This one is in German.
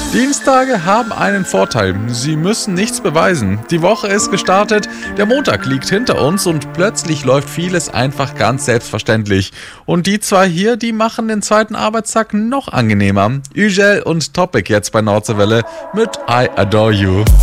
Dienstage haben einen Vorteil. Sie müssen nichts beweisen. Die Woche ist gestartet, der Montag liegt hinter uns und plötzlich läuft vieles einfach ganz selbstverständlich. Und die zwei hier, die machen den zweiten Arbeitstag noch angenehmer. Ügel und Topic jetzt bei Nordseewelle mit I Adore You.